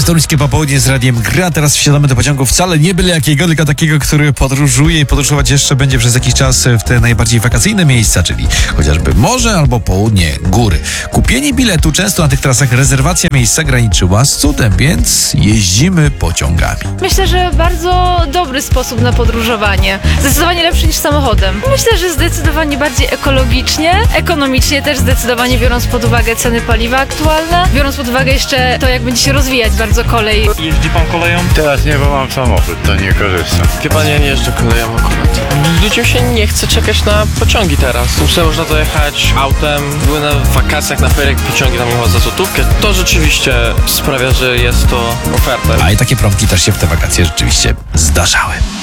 jest Toruńskie Popołudnie z Radiem Gra. Teraz wsiadamy do pociągu wcale nie byle jakiego, tylko takiego, który podróżuje i podróżować jeszcze będzie przez jakiś czas w te najbardziej wakacyjne miejsca, czyli chociażby morze albo południe, góry. Kupienie biletu często na tych trasach rezerwacja miejsca graniczyła z cudem, więc jeździmy pociągami. Myślę, że bardzo dobry sposób na podróżowanie. Zdecydowanie lepszy niż samochodem. Myślę, że zdecydowanie bardziej ekologicznie, ekonomicznie też zdecydowanie, biorąc pod uwagę ceny paliwa aktualne, biorąc pod uwagę jeszcze to, jak będzie się rozwijać bardzo kolej. Jeździ pan koleją? Teraz nie, bo mam samochód, to nie korzystam. Chyba nie jeżdżę koleją akurat. Ludziom się nie chce czekać na pociągi teraz. Myślę, można dojechać autem. Były na wakacjach na ferie pociągi tam jechał za złotówkę. To rzeczywiście sprawia, że jest to oferta. A i takie promki też się w te wakacje rzeczywiście zdarzały.